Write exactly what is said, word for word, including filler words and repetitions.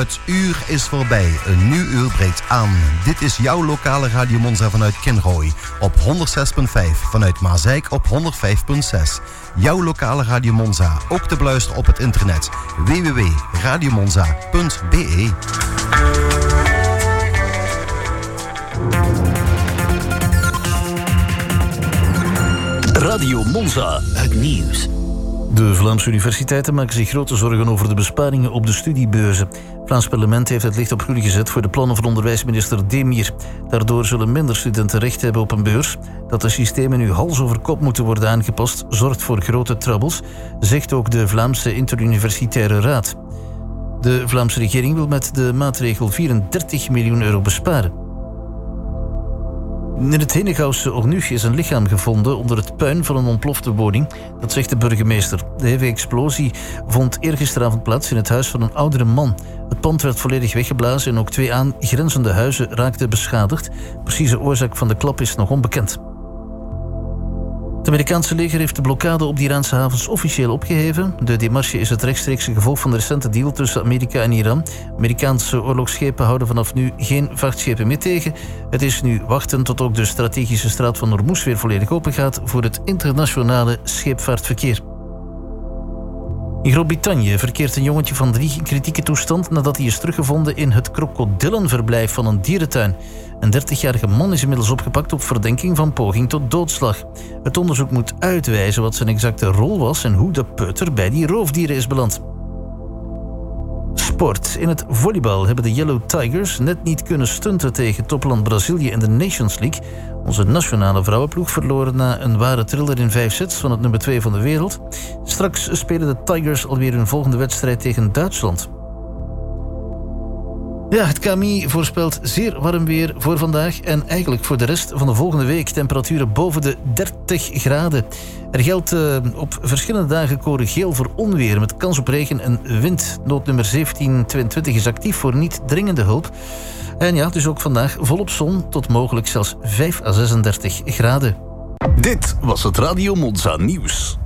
Het uur is voorbij. Een nieuw uur breekt aan. Dit is jouw lokale Radio Monza vanuit Kinrooi op honderdzes komma vijf. Vanuit Maasijk op honderdvijf komma zes. Jouw lokale Radio Monza. Ook te beluisteren op het internet. w w w punt radiomonza punt b e. Radio Monza. Het nieuws. De Vlaamse universiteiten maken zich grote zorgen over de besparingen op de studiebeurzen. Het Vlaams parlement heeft het licht op groen gezet voor de plannen van onderwijsminister Demir. Daardoor zullen minder studenten recht hebben op een beurs. Dat de systemen nu hals over kop moeten worden aangepast, zorgt voor grote troubles, zegt ook de Vlaamse Interuniversitaire Raad. De Vlaamse regering wil met de maatregel vierendertig miljoen euro besparen. In het Henegouwse Ornuch is een lichaam gevonden onder het puin van een ontplofte woning. Dat zegt de burgemeester. De hevige explosie vond eergisteravond plaats in het huis van een oudere man. Het pand werd volledig weggeblazen en ook twee aangrenzende huizen raakten beschadigd. Precieze oorzaak van de klap is nog onbekend. Het Amerikaanse leger heeft de blokkade op de Iraanse havens officieel opgeheven. De démarche is het rechtstreekse gevolg van de recente deal tussen Amerika en Iran. Amerikaanse oorlogsschepen houden vanaf nu geen vrachtschepen meer tegen. Het is nu wachten tot ook de strategische straat van Hormuz weer volledig open gaat voor het internationale scheepvaartverkeer. In Groot-Brittannië verkeert een jongetje van drie in kritieke toestand nadat hij is teruggevonden in het krokodillenverblijf van een dierentuin. Een dertigjarige man is inmiddels opgepakt op verdenking van poging tot doodslag. Het onderzoek moet uitwijzen wat zijn exacte rol was en hoe de peuter bij die roofdieren is beland. Sport. In het volleybal hebben de Yellow Tigers net niet kunnen stunten tegen topland Brazilië in de Nations League. Onze nationale vrouwenploeg verloren na een ware thriller in vijf sets van het nummer twee van de wereld. Straks spelen de Tigers alweer hun volgende wedstrijd tegen Duitsland. Ja, het K M I voorspelt zeer warm weer voor vandaag en eigenlijk voor de rest van de volgende week. Temperaturen boven de dertig graden. Er geldt uh, op verschillende dagen code geel voor onweer met kans op regen en wind. Noodnummer zeventien tweeëntwintig is actief voor niet dringende hulp. En ja, dus ook vandaag volop zon tot mogelijk zelfs vijf à zesendertig graden. Dit was het Radio Monza nieuws.